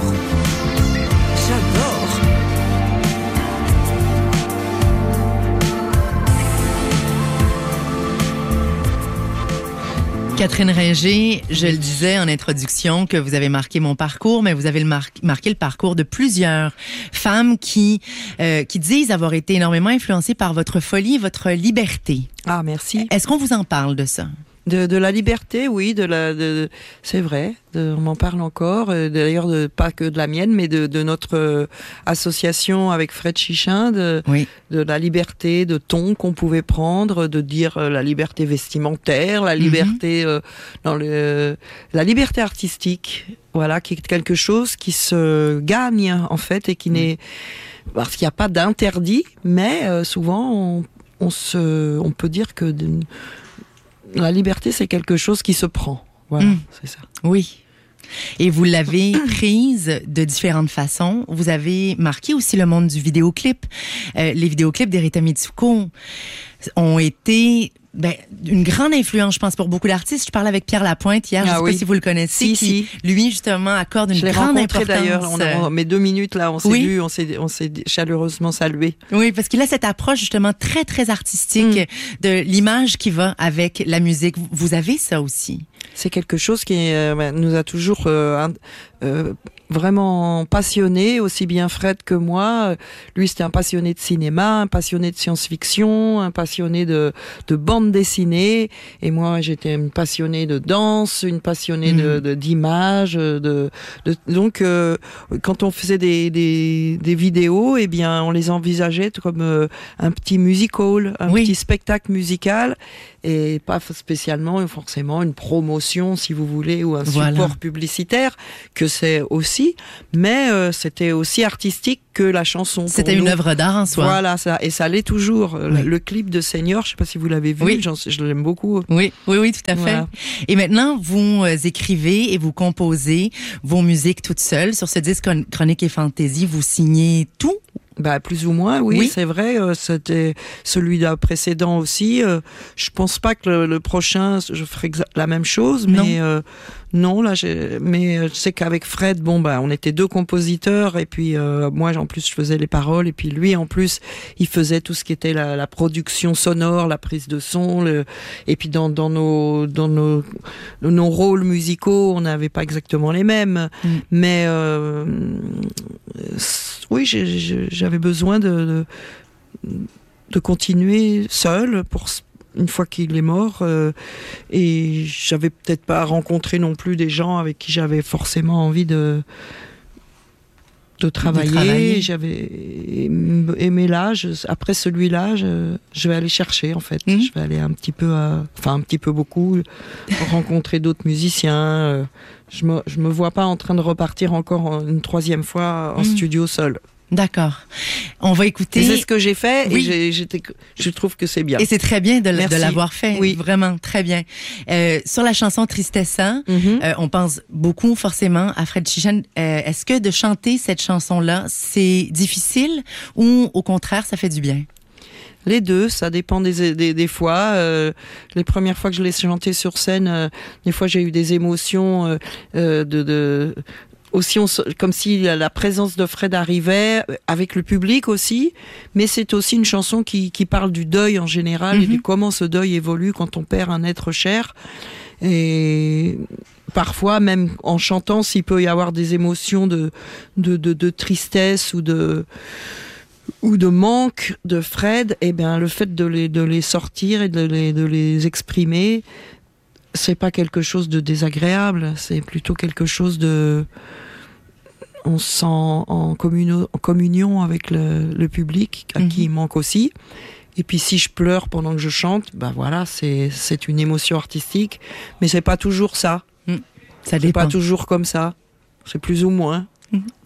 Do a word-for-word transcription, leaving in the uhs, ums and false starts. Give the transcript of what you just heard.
J'adore. Catherine Ringer, je le disais en introduction que vous avez marqué mon parcours, mais vous avez le mar- marqué le parcours de plusieurs femmes qui euh, qui disent avoir été énormément influencées par votre folie et votre liberté. Ah, merci. Est-ce qu'on vous en parle de ça? De, de la liberté, oui, de la, de, c'est vrai, de, on m'en parle encore, euh, d'ailleurs de, pas que de la mienne, mais de, de notre euh, association avec Fred Chichin, de, oui. de la liberté de ton qu'on pouvait prendre, de dire euh, la liberté vestimentaire, la liberté, mm-hmm. euh, dans le, la liberté artistique, voilà, qui est quelque chose qui se gagne en fait et qui mm. n'est, parce qu'il n'y a pas d'interdit, mais euh, souvent on, on se, on peut dire que de, la liberté, c'est quelque chose qui se prend. Voilà, mmh. c'est ça. Oui. Et vous l'avez prise de différentes façons. Vous avez marqué aussi le monde du vidéoclip. Euh, les vidéoclips d'Erita Mitsuko ont été ben, une grande influence, je pense, pour beaucoup d'artistes. Je parlais avec Pierre Lapointe hier, ah, je ne sais oui. pas si vous le connaissez, si, qui, si. lui, justement, accorde une je grande rencontré, importance. D'ailleurs, on a, on, mes deux minutes, là, on s'est oui. vu, on s'est, on s'est chaleureusement salué. Oui, parce qu'il a cette approche, justement, très, très artistique mm. de l'image qui va avec la musique. Vous avez ça aussi? C'est quelque chose qui euh, nous a toujours euh, euh, vraiment passionné, aussi bien Fred que moi. Lui, c'était un passionné de cinéma, un passionné de science-fiction, un passionné de, de bande dessinée. Et moi, j'étais une passionnée de danse, une passionnée mmh. de, de, d'images. De, de, donc, euh, quand on faisait des, des, des vidéos, eh bien, on les envisageait comme euh, un petit musical, un oui. petit spectacle musical. Et pas spécialement, forcément, une promotion, si vous voulez, ou un voilà. support publicitaire, que c'est aussi, mais euh, c'était aussi artistique que la chanson. C'était une œuvre d'art en soi. Voilà, ça, et ça l'est toujours. Oui. Le, le clip de Senior, je ne sais pas si vous l'avez vu, oui. j'en, je l'aime beaucoup. Oui, oui, oui, tout à fait. Voilà. Et maintenant, vous euh, écrivez et vous composez vos musiques toutes seules. Sur ce disque Chronique et Fantaisie, vous signez tout? Bah plus ou moins, oui, oui. c'est vrai. Euh, c'était celui précédent aussi. Euh, je pense pas que le, le prochain, je ferai exa- la même chose, non. mais euh, non, là, j'ai, mais je sais qu'avec Fred, bon bah, on était deux compositeurs et puis euh, moi, en plus, je faisais les paroles et puis lui, en plus, il faisait tout ce qui était la, la production sonore, la prise de son, le, et puis dans, dans nos, dans nos, nos rôles musicaux, on n'avait pas exactement les mêmes, mm. mais euh, oui, j'ai, j'ai, j'avais besoin de, de, de continuer seul pour une fois qu'il est mort, euh, et j'avais peut-être pas rencontré non plus des gens avec qui j'avais forcément envie de de travailler. De travailler. J'avais aimé là. Je, après celui-là, je, je vais aller chercher en fait. Mmh. Je vais aller un petit peu, à, enfin un petit peu beaucoup, rencontrer d'autres musiciens. Euh, je me je me vois pas en train de repartir encore une troisième fois en mmh. studio seul. D'accord. On va écouter. Et c'est ce que j'ai fait oui. et j'ai, j'étais, je trouve que c'est bien. Et c'est très bien de, de l'avoir fait. Oui. Vraiment, très bien. Euh, sur la chanson Tristessa, mm-hmm. euh, on pense beaucoup forcément à Fred Chichin. Euh, est-ce que de chanter cette chanson-là, c'est difficile ou au contraire, ça fait du bien? Les deux, ça dépend des, des, des fois. Euh, les premières fois que je l'ai chanté sur scène, euh, des fois j'ai eu des émotions euh, euh, de... de aussi on, comme si la présence de Fred arrivait avec le public aussi, mais c'est aussi une chanson qui, qui parle du deuil en général, mm-hmm. et de comment ce deuil évolue quand on perd un être cher. Et parfois, même en chantant, s'il peut y avoir des émotions de, de, de, de tristesse ou de, ou de manque de Fred, eh bien, le fait de les, de les sortir et de les, de les exprimer, c'est pas quelque chose de désagréable, c'est plutôt quelque chose de... On se sent en, communo, en communion avec le, le public, à mmh. qui il manque aussi. Et puis si je pleure pendant que je chante, ben voilà, c'est, c'est une émotion artistique, mais c'est pas toujours ça. Mmh. Ça c'est pas toujours comme ça, c'est plus ou moins. Mmh.